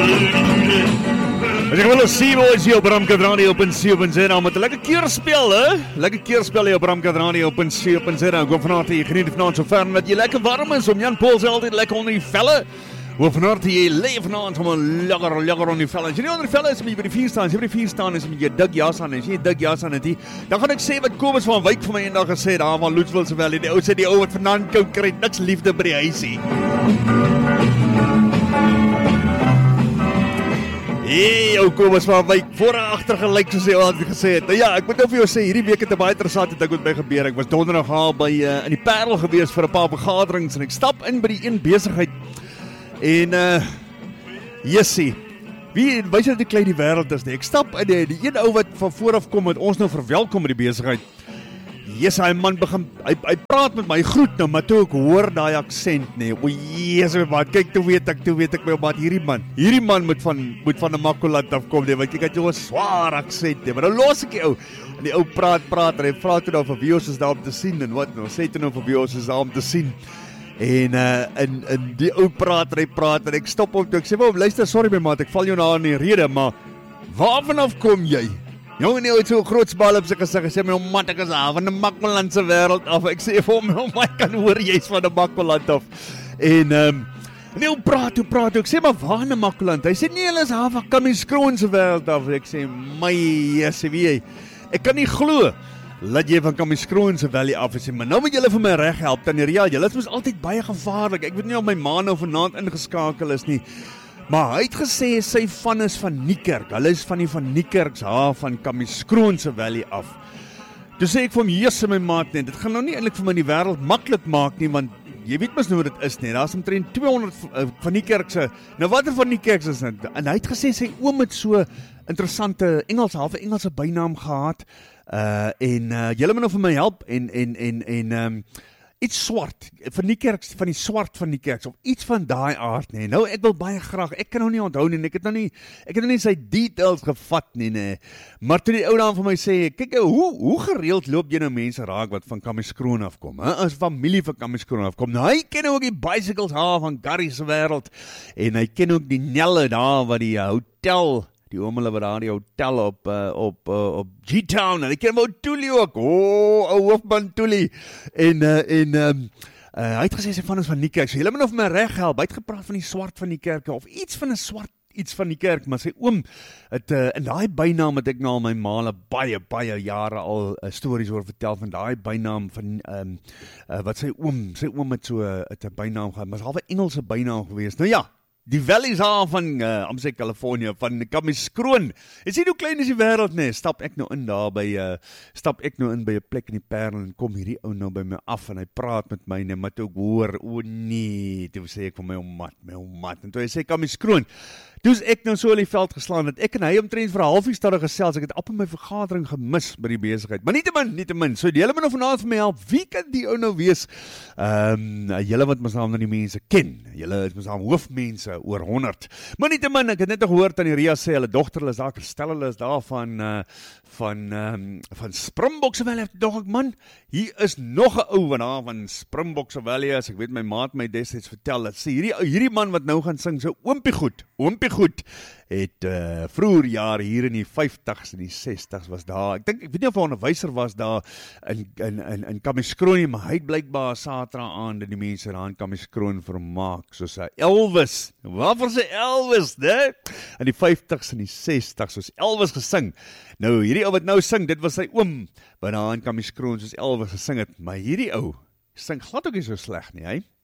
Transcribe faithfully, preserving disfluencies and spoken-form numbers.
As ek wil sê, boys, hier op Ramkat Radio op seven zero met 'n lekker keerspel, hè? Lekker keerspel hier op Ramkat Radio op seven zero. Ek hoop vanaand jy geniet vanaand so ver dat jy lekker warm is om Jan Paul se altyd lekker onder die velle. Hoop vanaand jy leef vanaand om 'n lekker lekker onder die velle. As jy nie onder die velle is, moet jy by die vuur staan. As jy by die vuur staan is met jou dik jas aan, as jy 'n dik jas aan het, hier, dan gaan ek sê wat Kobus van Wyk vir my eendag gesê het, daar van Loetswil se wel, die ou sê die ou wat vanaand koud kry, niks liefde by die huisie. Hey, ou Kobus van Wyk, voor en agter gelyk soos hy altyd gesê het. Nou ja, ek moet nou vir jou sê, hierdie week het 'n baie interessante ding met my gebeur. Ek was donderdag al by uh, in die Parel gewees vir 'n paar vergaderings en ek stap in by die een besigheid en uh jessie, wie wys jy hoe klein die wêreld is nie. Ek stap in die, die een ou wat van vooraf kom met ons nou verwelkom met die besigheid. Yes, hy man begin, hy, hy praat met my, groet nou, maar toe ek hoor daai aksent, nee, o jees, my man, kyk, toe weet ek, toe weet ek, my man, hierdie man, hierdie man moet van, moet van 'n Makkoland afkom, nee, want kyk, hy het jou 'n swaar aksent, nee, maar nou los ek die ou, en die ou praat, praat, en hy vraag toe nou van wie ons is daar om te sien, en wat nou, sê toe nou van wie ons is daar om te sien, en, uh, en, en die ou praat, en hy praat, en ek stop op toe, ek sê, maar, luister, sorry my maat, ek val jou nou in die rede, maar, waar vanaf kom jy? Jongen, die ou het so 'n groot smal op sy gesig, hy sê, my man, ek is af van die Makkoland se wêreld af, ek sê vir hom, my man, kan hoor, jy is van die Makkoland af, en, um, en die ou praat, hoe praat, ek sê, maar waar in die Makkoland? Hy sê, nee, hulle is af van Kamieskroon se wêreld af, ek sê, my, jesse, wie jy, ek kan nie glo, laat jy van Kamieskroon se valley af, ek sê, maar nou moet julle vir my reg help, Tanneria, julle is mos altyd baie gevaarlik, ek weet nie of my ma nou vanaand ingeskakel is nie, maar hy het gesê, sy van is van Niekerk, hulle is van die van Niekerks, ha, van Kamieskroon se valley af. Toe sê ek vir hom, jesse my maat, nee, dit gaan nou nie eintlik vir my die wêreld maklik maak nie, want jy weet mos nou wat dit is nie, daar is omtrent tweehonderd uh, van Niekerkse, nou wat er van Niekerks is, en hy het gesê, sy oom het so interessante Engels, halve Engelse bynaam gehad, uh, en uh, julle moet nou vir my help, en, en, en, en, um, iets swart, van die kerks, van die swart van die kerks, of iets van daai aard, nee, nou, ek wil baie graag, ek kan nou nie onthou nie, ek het nou nie, ek het nou nie sy details gevat nie, nee, maar toe die ou dame vir my sê, kyk, hoe, hoe gereeld loop jy nou mense raak, wat van Kamieskroon afkom, he? As familie van Kamieskroon afkom, nou, hy ken ook die bicycles daar van Gary se wêreld, en hy ken ook die Nelle daar, wat die uh, hotel, die oom hulle wat daar die hotel op, uh, op, uh, op G-Town, en ek ken hem Tuli ook, oh, ou hoofman Tuli, en, uh, en, um, uh, hy het gesê, sy van ons van die kerk, so jylle moet nou vir my reg help, hy het gepraat van die swart van die kerk, of iets van die swart, iets van die kerk, maar sy oom, het, uh, en daai bynaam het ek nou al my maale, baie, baie jare al, uh, stories oor vertel, van daai bynaam van, um, uh, wat sy oom, sy oom het so, uh, het 'n bynaam gehad, maar is halwe Engelse bynaam gewees, nou ja, die valleys daar van, uh, amsê California, van Kamieskroon. Jy sien hoe klein is die wêreld, nee, stap ek nou in daar by, uh, stap ek nou in by 'n plek in die Parel, en kom hierdie ou nou by my af, en hy praat met my, nee, maar toe ek hoor, o nee, toe sê ek vir my ommat, my ommat, en toe hy sê Kamieskroon, toe is ek nou so in die veld geslaan, dat ek en hy omtrent vir 'n halfuur stad gesels, ek het op in my vergadering gemis by die besigheid, maar nietemin, nietemin, so die hele moet nou vanaand vir my help, wie kan die ou nou wees, um, julle wat mos naam nou die mense ken, julle is mos naam hoofmense, oor honderd. Maar nietemin, ek het net gehoor aan die Ria sê, hulle dochter hulle is daar, Kristel hulle is daar van, uh, van, um, van Springbok se Valley, dog ek man, hier is nog 'n ou van daar, van Springbok se Valley is, ek weet my maat my destyds vertel, dat sê, hierdie, hierdie man wat nou gaan sing, so oompie goed, oompie goed, het uh, vroeger jare hier in die vyftigs en die sestigs was daar, ek dink, ek weet nie of hy onderwyser was daar in, in, in, in Kamieskroon, maar hy het blykbaar Saterdag aand in die mense daar in Kamieskroon vermaak, soos hy Elvis, waarvoor sy Elvis, ne? In die vyftigs en die sestigs, soos Elvis gesing, nou hierdie ou wat nou sing, dit was sy oom, wat daar in Kamieskroon soos Elvis gesing het, maar hierdie ou, sing glad ook nie so sleg nie, hy?